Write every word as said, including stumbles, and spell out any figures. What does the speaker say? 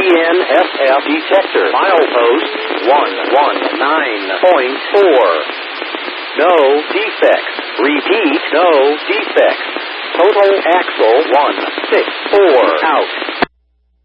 N S F detector. Milepost one one nine point four. No defects. Repeat, no defects. Total axle one six four. Out.